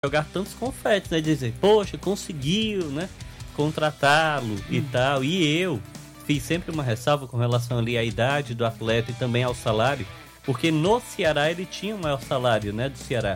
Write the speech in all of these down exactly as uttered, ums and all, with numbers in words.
jogar tantos confetes, né? Dizer, poxa, conseguiu, né? Contratá-lo hum. e tal. E eu fiz sempre uma ressalva com relação ali à idade do atleta e também ao salário, porque no Ceará ele tinha o maior salário, né? Do Ceará.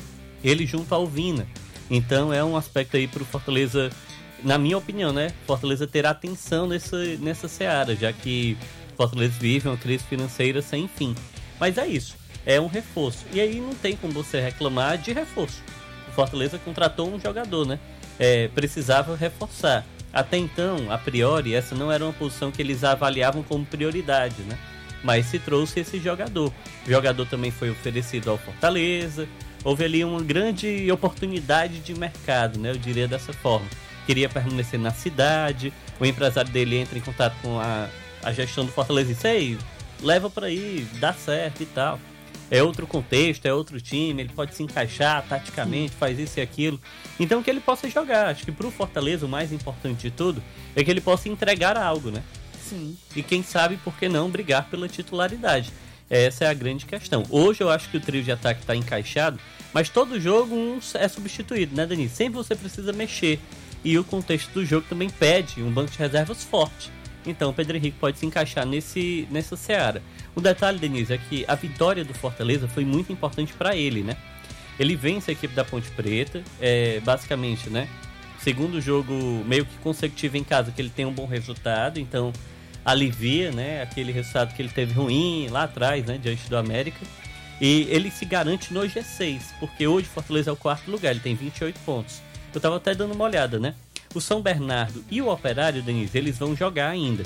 Ele junto ao Vina. Então é um aspecto aí pro Fortaleza, na minha opinião, né? Fortaleza ter atenção nessa, nessa seara, já que Fortaleza vive uma crise financeira sem fim. Mas é isso, é um reforço. E aí não tem como você reclamar de reforço. O Fortaleza contratou um jogador, né? É, precisava reforçar. Até então, a priori, essa não era uma posição que eles avaliavam como prioridade, né? Mas se trouxe esse jogador. O jogador também foi oferecido ao Fortaleza. Houve ali uma grande oportunidade de mercado, né? Eu diria dessa forma. Queria permanecer na cidade. O empresário dele entra em contato com a, a gestão do Fortaleza e diz, ei, leva para aí, dá certo e tal. É outro contexto, é outro time, ele pode se encaixar taticamente, faz isso e aquilo. Então que ele possa jogar. Acho que pro Fortaleza o mais importante de tudo é que ele possa entregar algo, né? Sim. E quem sabe, por que não, brigar pela titularidade. Essa é a grande questão. Hoje eu acho que o trio de ataque está encaixado, mas todo jogo um é substituído, né, Denise? Sempre você precisa mexer. E o contexto do jogo também pede um banco de reservas forte. Então o Pedro Henrique pode se encaixar nesse, nessa seara. O detalhe, Denise, é que a vitória do Fortaleza foi muito importante para ele, né? Ele vence a equipe da Ponte Preta, é, basicamente, né? Segundo jogo meio que consecutivo em casa, que ele tem um bom resultado, então alivia, né, aquele resultado que ele teve ruim lá atrás, né, diante do América. E ele se garante no G seis, porque hoje o Fortaleza é o quarto lugar, ele tem vinte e oito pontos. Eu tava até dando uma olhada, né? O São Bernardo e o Operário, Denise, eles vão jogar ainda.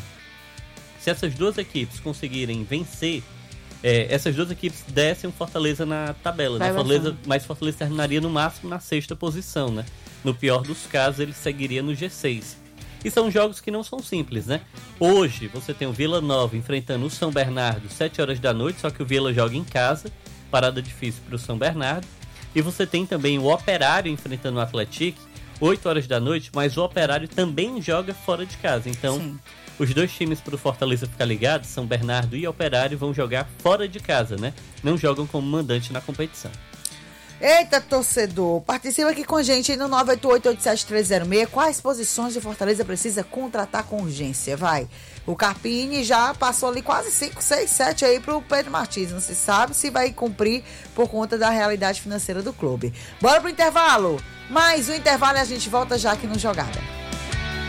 Se essas duas equipes conseguirem vencer, é, essas duas equipes descem o Fortaleza na tabela, né? Fortaleza, mas Fortaleza terminaria no máximo na sexta posição, né? No pior dos casos, ele seguiria no G seis. E são jogos que não são simples, né? Hoje você tem o Vila Nova enfrentando o São Bernardo, sete horas da noite, só que o Vila joga em casa, parada difícil para o São Bernardo. E você tem também o Operário enfrentando o Atlético, oito horas da noite, mas o Operário também joga fora de casa. Então, sim, os dois times para o Fortaleza ficar ligados, São Bernardo e Operário, vão jogar fora de casa, né? Não jogam como mandante na competição. Eita, torcedor, participa aqui com a gente aí no nove oito oito, oito sete três zero seis. Quais posições de Fortaleza precisa contratar com urgência? Vai. O Carpini já passou ali quase cinco, seis, sete aí pro Pedro Martins. Não se sabe se vai cumprir por conta da realidade financeira do clube. Bora pro intervalo? Mais um intervalo e a gente volta já aqui no Jogada.